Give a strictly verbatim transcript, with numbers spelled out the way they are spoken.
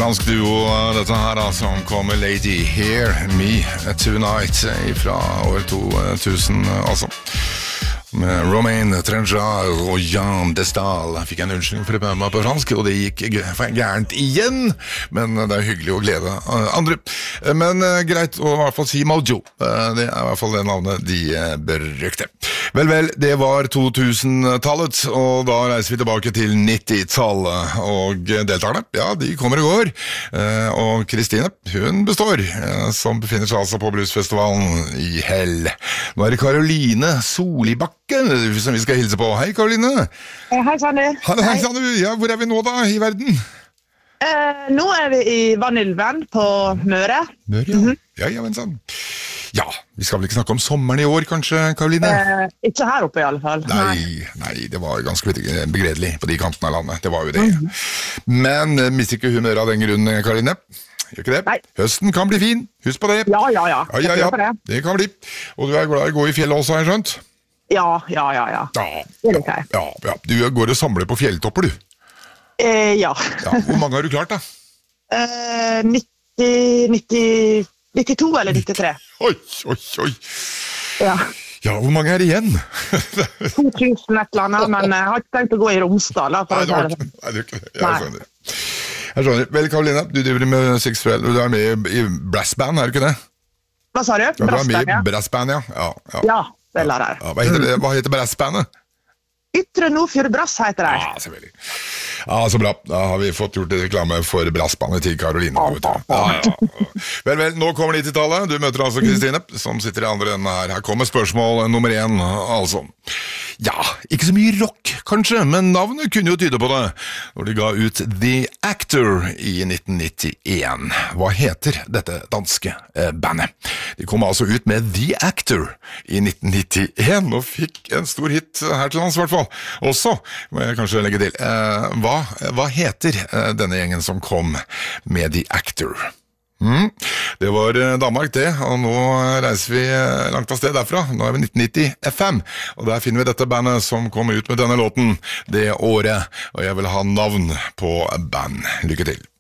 fransk duo, dette her da, som kommer Lady Hear Me Tonight fra år to tusen, altså. Med Romain Trenchard og Jan Destal fikk en unnskyldning for å prøve meg på fransk, og det gikk gærent igjen, men det er hyggelig å glede andre. Men greit å i hvert fall si Mojo, det er i hvert fall det navnet de brukte. Vel, vel, det var to tusen-tallet, og da reiser vi tilbake til nitti-tallet, og deltakerne, ja, de kommer og går, og Kristine, hun består, som befinner seg altså på bluesfestivalen i Hell. Nå er det Caroline Solibakke som vi skal hilse på. Hei, Caroline. Hei, Sandy. Hei, hei, Sandy. Ja, hvor er vi nå da i verden? Eh, nå er vi i Vanylven på Møre. Møre, ja. Mm-hmm. Ja, ja, men sånn. Ja, vi skal vel ikke snakke om sommeren i år, kanskje, Caroline? Eh, ikke her oppe i alle fall. Nei, nei, det var ganske begredelig på de kantene av landet. Det var jo det. Mm-hmm. Men mister ikke humør av den grunnen, Caroline? Gjør ikke det? Nei. Høsten kan bli fin, husk på det. Ja, ja, ja. Ja, ja, ja. Det. det kan bli. Og du er glad i å gå i fjellet også, har jeg skjønt? Ja, ja, ja, ja. Ja, det er okay. ja, ja. Du går og samler på fjelltopper, du? Eh, ja. Ja. Hvor mange har du klart, da? Eh, nitti, nitti, nittito eller nittitre. Oi, oi, oi. Ja. Ja, hvor mange er igjen? to tusen et eller annet, men jeg har ikke tenkt å gå i Romsdal. Da, nei, det var ikke, nei, det er ikke, jeg skjønner. Jeg skjønner. Vel, Caroline, du driver med seksuell, du er med i brassband, er du ikke det? Hva sa du? Ja, du er med i brassband, ja. Ja, ja. Ja, det er der. Ja, hva heter, det, hva heter brassbandet? Ytre Nordfjord Brass heter det. Ja, selvfølgelig. Ja, så bra. Da har vi fått gjort reklame for brassbandet til Caroline. Ja, ja. Vel, vel, nå kommer nitti-tallet. Du møter altså Kristine, som sitter i andre enden her. Her kommer spørsmål nummer én, altså. Ja, ikke så mye rock, kanskje, men navnet kunne jo tyde på det. Når de ga ut The Actor i nitten nittien. Hva heter dette danske eh, bandet? De kom altså ut med The Actor i nitten nittien, og fikk en stor hit her til lands, i hvert fall. Også, må jeg kanskje legge til, eh, hva, hva heter eh, denne gjengen som kom med The Actor? Mm. Det var Danmark det, og nå reiser vi langt av sted derfra. Nå er vi nitten nitti-fem, og der finner vi dette bandet som kommer ut med denne låten det året, og jeg vil ha navn på band. Lykke til.